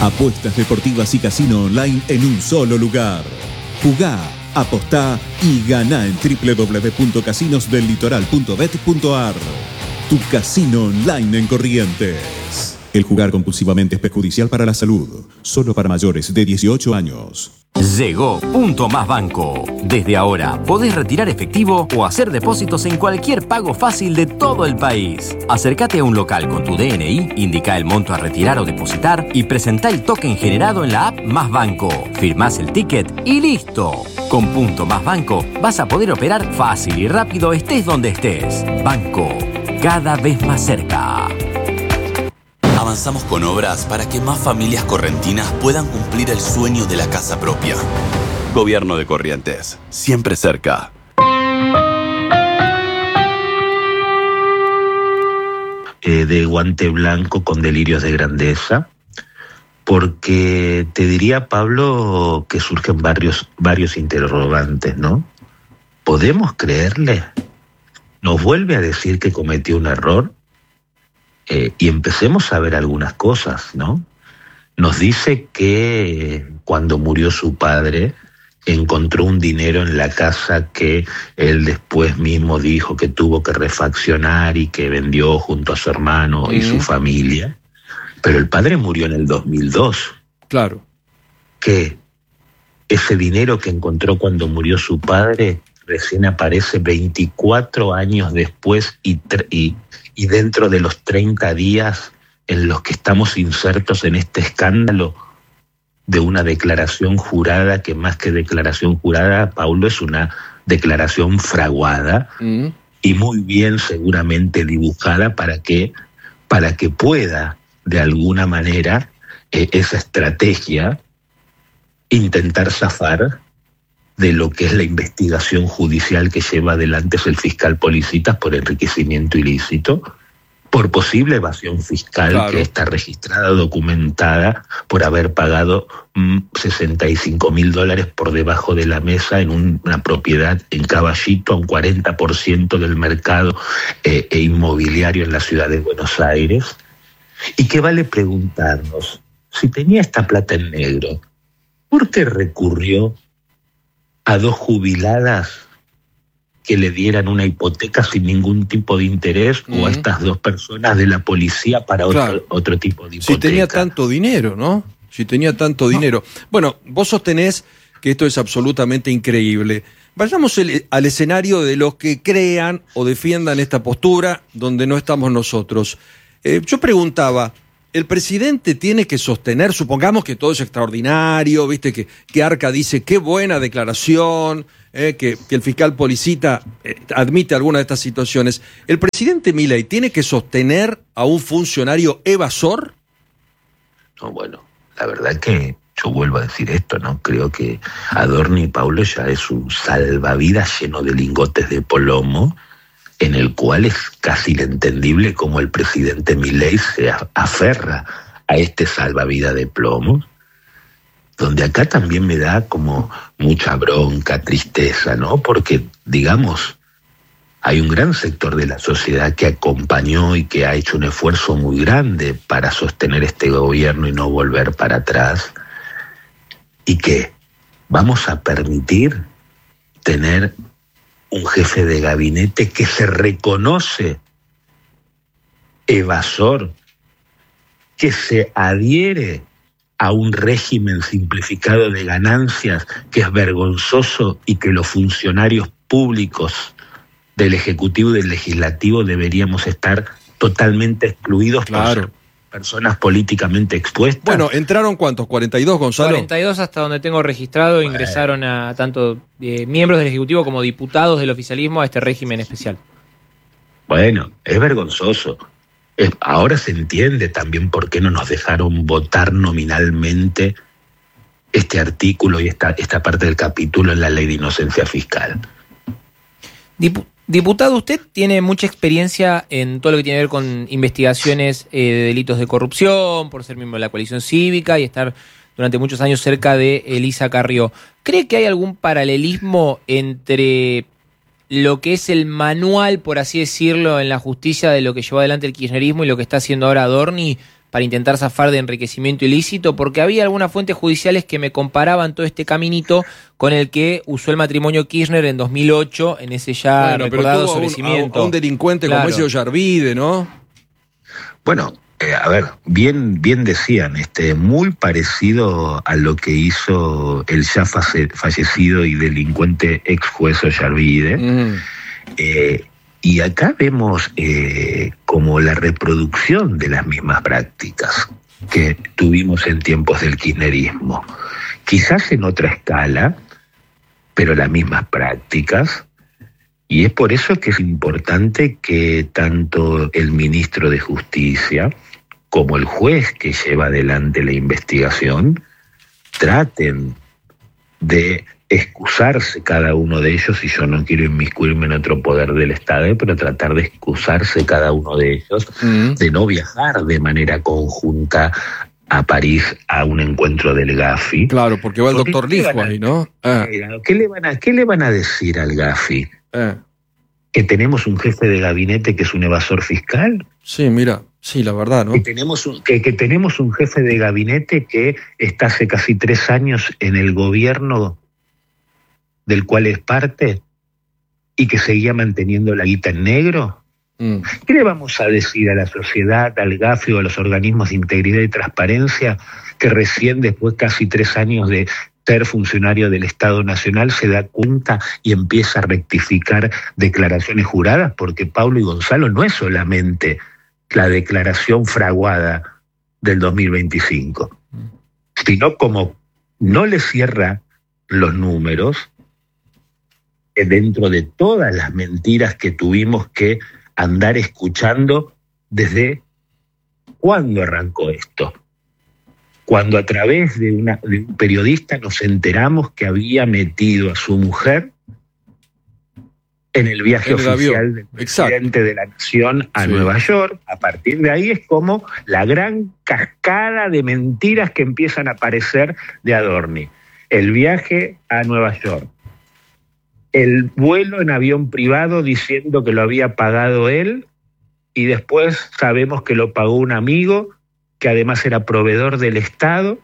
Apuestas deportivas y casino online en un solo lugar. Jugá, apostá y ganá en www.casinosdellitoral.bet.ar. Tu casino online en Corrientes. El jugar compulsivamente es perjudicial para la salud. Solo para mayores de 18 años. Llegó Punto Más Banco. Desde ahora podés retirar efectivo o hacer depósitos en cualquier pago fácil de todo el país. Acércate a un local con tu DNI, indica el monto a retirar o depositar y presentá el token generado en la app Más Banco. Firmás el ticket y listo. Con Punto Más Banco vas a poder operar fácil y rápido estés donde estés. Banco, cada vez más cerca. Avanzamos con obras para que más familias correntinas puedan cumplir el sueño de la casa propia. Gobierno de Corrientes, siempre cerca. De guante blanco con delirios de grandeza, porque te diría, Pablo, que surgen varios interrogantes, ¿no? ¿Podemos creerle? ¿Nos vuelve a decir que cometió un error? Y empecemos a ver algunas cosas, ¿no? Nos dice que cuando murió su padre encontró un dinero en la casa que él después mismo dijo que tuvo que refaccionar y que vendió junto a su hermano y su familia. Pero el padre murió en el 2002. Claro. Que ese dinero que encontró cuando murió su padre recién aparece 24 años después y dentro de los 30 días en los que estamos insertos en este escándalo de una declaración jurada que más que declaración jurada, Paulo, es una declaración fraguada y muy bien seguramente dibujada para que pueda de alguna manera esa estrategia intentar zafar de lo que es la investigación judicial que lleva adelante el fiscal Policitas por enriquecimiento ilícito, por posible evasión fiscal, claro, que está registrada, documentada, por haber pagado $65,000 por debajo de la mesa en una propiedad en Caballito, a un 40% del mercado inmobiliario en la ciudad de Buenos Aires. Y que vale preguntarnos, si tenía esta plata en negro, ¿por qué recurrió a dos jubiladas que le dieran una hipoteca sin ningún tipo de interés o a estas dos personas de la policía para otro tipo de hipoteca? Si tenía tanto dinero, ¿no? Si tenía tanto dinero. Bueno, vos sostenés que esto es absolutamente increíble. Vayamos al escenario de los que crean o defiendan esta postura donde no estamos nosotros. Yo preguntaba, el presidente tiene que sostener, supongamos que todo es extraordinario, viste que Arca dice qué buena declaración, que el fiscal Policita admite alguna de estas situaciones. ¿El presidente Milei tiene que sostener a un funcionario evasor? No, bueno, la verdad que yo vuelvo a decir esto, ¿no? Creo que Adorni, Paulo, ya es un salvavidas lleno de lingotes de plomo, en el cual es casi inentendible cómo el presidente Milei se aferra a este salvavidas de plomo, donde acá también me da como mucha bronca, tristeza, ¿no? Porque, digamos, hay un gran sector de la sociedad que acompañó y que ha hecho un esfuerzo muy grande para sostener este gobierno y no volver para atrás, y que vamos a permitir tener un jefe de gabinete que se reconoce evasor, que se adhiere a un régimen simplificado de ganancias que es vergonzoso y que los funcionarios públicos del Ejecutivo y del Legislativo deberíamos estar totalmente excluidos, claro, por personas políticamente expuestas. Bueno, ¿entraron cuántos? ¿42, Gonzalo? 42 hasta donde tengo registrado, ingresaron a tanto miembros del Ejecutivo como diputados del oficialismo a este régimen especial. Bueno, es vergonzoso. Ahora se entiende también por qué no nos dejaron votar nominalmente este artículo y esta parte del capítulo en la Ley de Inocencia Fiscal. Diputado, usted tiene mucha experiencia en todo lo que tiene que ver con investigaciones de delitos de corrupción, por ser miembro de la coalición cívica y estar durante muchos años cerca de Elisa Carrió. ¿Cree que hay algún paralelismo entre lo que es el manual, por así decirlo, en la justicia de lo que llevó adelante el kirchnerismo y lo que está haciendo ahora Adorni para intentar zafar de enriquecimiento ilícito? Porque había algunas fuentes judiciales que me comparaban todo este caminito con el que usó el matrimonio Kirchner en 2008, en ese ya recordado sobrecimiento. A un delincuente claro, como ese Ollarvide, ¿no? Bueno, a ver, bien decían, muy parecido a lo que hizo el ya fallecido y delincuente ex juez Ollarvide. Y acá vemos como la reproducción de las mismas prácticas que tuvimos en tiempos del kirchnerismo. Quizás en otra escala, pero las mismas prácticas. Y es por eso que es importante que tanto el ministro de Justicia como el juez que lleva adelante la investigación traten de excusarse cada uno de ellos, y yo no quiero inmiscuirme en otro poder del Estado, pero tratar de excusarse cada uno de ellos, de no viajar de manera conjunta a París a un encuentro del Gafi. Claro, porque va el doctor Lijo ahí, ¿no? ¿Qué le van a decir al Gafi? ¿Que tenemos un jefe de gabinete que es un evasor fiscal? Sí, mira, sí, la verdad, ¿no? Que tenemos un jefe de gabinete que está hace casi 3 años en el gobierno del cual es parte y que seguía manteniendo la guita en negro. ¿Qué le vamos a decir a la sociedad, al GAFI o a los organismos de integridad y transparencia que recién después casi 3 años de ser funcionario del Estado Nacional se da cuenta y empieza a rectificar declaraciones juradas? Porque Paulo y Gonzalo no es solamente la declaración fraguada del 2025, sino como no le cierra los números dentro de todas las mentiras que tuvimos que andar escuchando desde cuándo arrancó esto. Cuando a través de un periodista nos enteramos que había metido a su mujer en el viaje oficial del presidente de la Nación a Nueva York. A partir de ahí es como la gran cascada de mentiras que empiezan a aparecer de Adorni. El viaje a Nueva York, el vuelo en avión privado diciendo que lo había pagado él, y después sabemos que lo pagó un amigo que además era proveedor del Estado,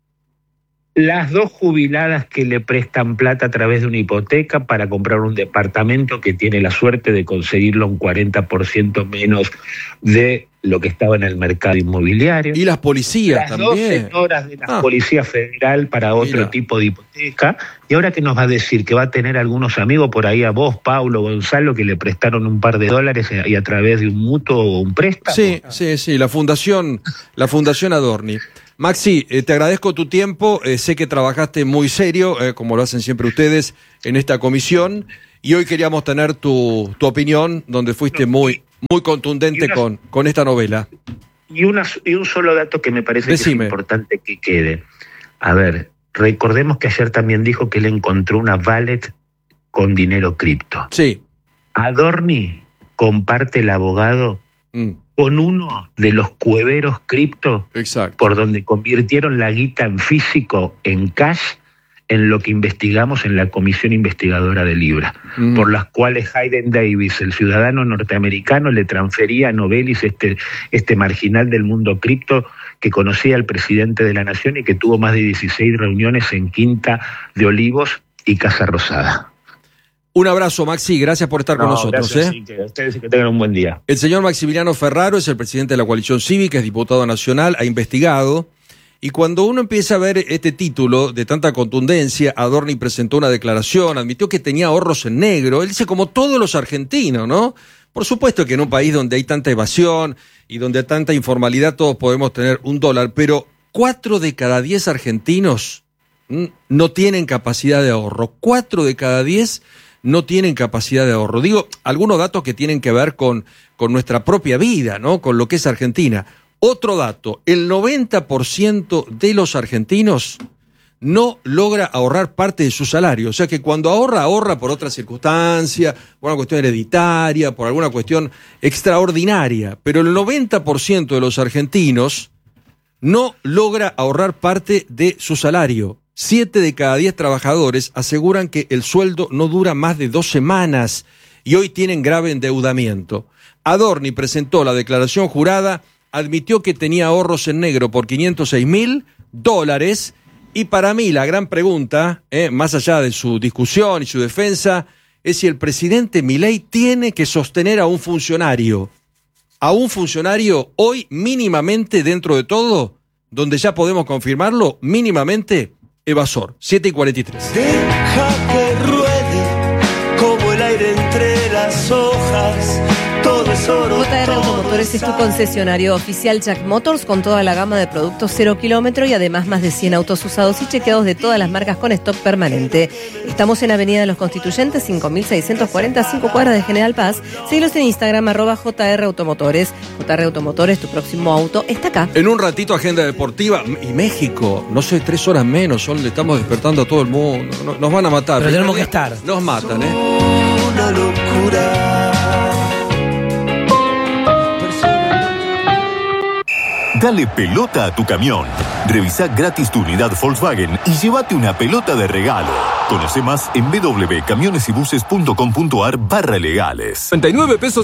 las 2 jubiladas que le prestan plata a través de una hipoteca para comprar un departamento que tiene la suerte de conseguirlo un 40% menos de lo que estaba en el mercado inmobiliario. Y las policías las también. Las 2 señoras de la Policía Federal para otro tipo de hipoteca. Y ahora que nos va a decir que va a tener algunos amigos por ahí, a vos, Paulo, Gonzalo, que le prestaron un par de dólares y a través de un mutuo o un préstamo. Sí, la Fundación Adorni. Maxi, te agradezco tu tiempo, sé que trabajaste muy serio, como lo hacen siempre ustedes, en esta comisión, y hoy queríamos tener tu opinión, donde fuiste muy contundente con esta novela. Y un solo dato que me parece que es importante que quede. A ver, recordemos que ayer también dijo que él encontró una wallet con dinero cripto. Sí. Adorni comparte el abogado con uno de los cueveros cripto, por donde convirtieron la guita en físico, en cash, en lo que investigamos en la Comisión Investigadora de Libra, por las cuales Hayden Davis, el ciudadano norteamericano, le transfería a Novelis este marginal del mundo cripto que conocía al presidente de la Nación y que tuvo más de 16 reuniones en Quinta de Olivos y Casa Rosada. Un abrazo, Maxi, gracias por estar con nosotros. Gracias, sí, que ustedes que tengan un buen día. El señor Maximiliano Ferraro es el presidente de la Coalición Cívica, es diputado nacional, ha investigado, y cuando uno empieza a ver este título de tanta contundencia, Adorni presentó una declaración, admitió que tenía ahorros en negro, él dice como todos los argentinos, ¿no? Por supuesto que en un país donde hay tanta evasión y donde hay tanta informalidad todos podemos tener $1, pero 4 de cada 10 argentinos no tienen capacidad de ahorro. 4 de cada 10 no tienen capacidad de ahorro. Digo, algunos datos que tienen que ver con nuestra propia vida, ¿no? Con lo que es Argentina. Otro dato, el 90% de los argentinos no logra ahorrar parte de su salario. O sea que cuando ahorra por otra circunstancia, por una cuestión hereditaria, por alguna cuestión extraordinaria. Pero el 90% de los argentinos no logra ahorrar parte de su salario. 7 de cada 10 trabajadores aseguran que el sueldo no dura más de 2 semanas y hoy tienen grave endeudamiento. Adorni presentó la declaración jurada admitió que tenía ahorros en negro por $506.000. Y para mí la gran pregunta, más allá de su discusión y su defensa, es si el presidente Milei tiene que sostener a un funcionario hoy mínimamente dentro de todo, donde ya podemos confirmarlo, mínimamente evasor. 7:43. Deja que ruede como el aire entre las hojas. Todo es oro. JR Automotores es tu concesionario oficial Jack Motors con toda la gama de productos 0 kilómetro y además más de 100 autos usados y chequeados de todas las marcas con stock permanente. Estamos en Avenida de los Constituyentes, 5640, 5 cuadras de General Paz. Síguelos en Instagram, @JR Automotores. JR Automotores, tu próximo auto está acá. En un ratito, agenda deportiva. Y México, no sé, 3 horas menos, le estamos despertando a todo el mundo. Nos van a matar. Pero tenemos que estar. Nos matan, Una locura. Dale pelota a tu camión. Revisá gratis tu unidad Volkswagen y llévate una pelota de regalo. Conoce más en www.camionesybuses.com.ar/legales. 99 pesos